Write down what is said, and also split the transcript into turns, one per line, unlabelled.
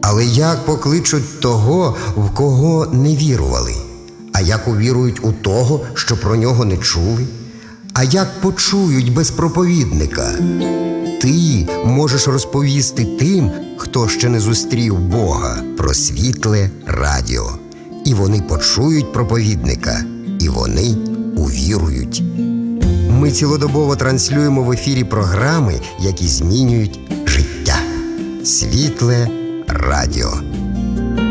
Але як покличуть того, в кого не вірували? А як увірують у того, що про нього не чули? А як почують без проповідника? Ти можеш розповісти тим, хто ще не зустрів Бога, про світле радіо. І вони почують проповідника, і вони увірують. Ми цілодобово транслюємо в ефірі програми, які змінюють життя. Світле радіо.